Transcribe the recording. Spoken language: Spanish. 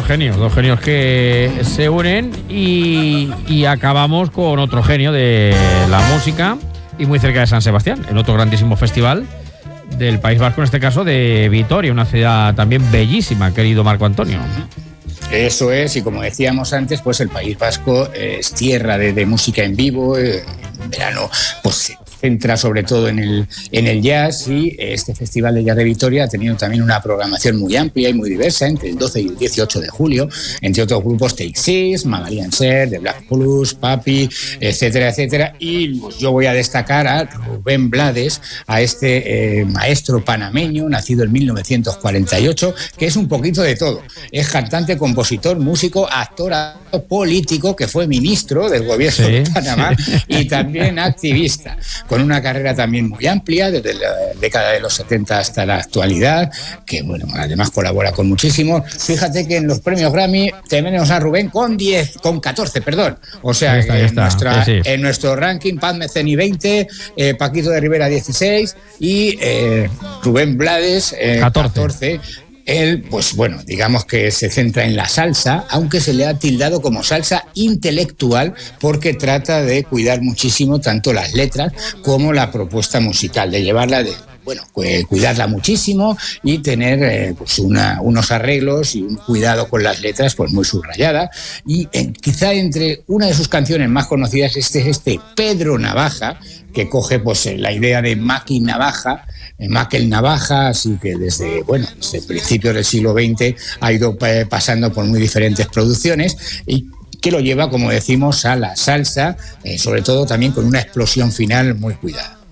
dos genios que se unen y acabamos con otro genio de la música y muy cerca de San Sebastián, el otro grandísimo festival del País Vasco, en este caso de Vitoria, una ciudad también bellísima, querido Marco Antonio. Eso es, y como decíamos antes, pues el País Vasco es tierra de música en vivo. En verano pues se centra sobre todo en el jazz, y este Festival de Jazz de Vitoria ha tenido también una programación muy amplia y muy diversa entre el 12 y el 18 de julio, entre otros grupos Take Six, Magalhães Ser, The Black Plus, Papi, etcétera, etcétera. Y pues yo voy a destacar a Rubén Blades, a este maestro panameño, nacido en 1948, que es un poquito de todo. Es cantante, compositor, músico, actor, político, que fue ministro del gobierno de Panamá y también activista, con una carrera también muy amplia, desde la década de los 70 hasta la actualidad, que bueno, además colabora con muchísimos. Fíjate que en los premios Grammy tenemos a Rubén con 14, perdón. O sea, en nuestro ranking, Pat Metheny 20, Paquito de Rivera 16 y Rubén Blades 14. Él, pues bueno, digamos que se centra en la salsa, aunque se le ha tildado como salsa intelectual, porque trata de cuidar muchísimo tanto las letras como la propuesta musical, de llevarla cuidarla muchísimo y tener pues unos arreglos y un cuidado con las letras pues muy subrayada. Y quizá entre una de sus canciones más conocidas este Pedro Navaja, que coge pues la idea de Maki Navaja, Maquel Navaja, así que desde principios del siglo XX ha ido pasando por muy diferentes producciones, y que lo lleva, como decimos, a la salsa, sobre todo también con una explosión final muy cuidada.